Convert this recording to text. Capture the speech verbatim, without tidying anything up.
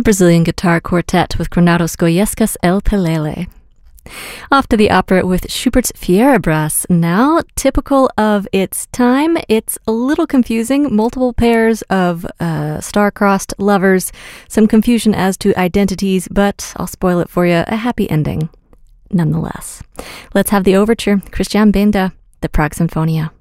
Brazilian guitar quartet with Granados Goyescas El Pelele. Off to the opera with Schubert's Fierabras. Now, typical of its time, it's a little confusing. Multiple pairs of uh, star-crossed lovers, some confusion as to identities, but I'll spoil it for you, a happy ending nonetheless. Let's have the overture. Christian Benda, the Prague Sinfonia.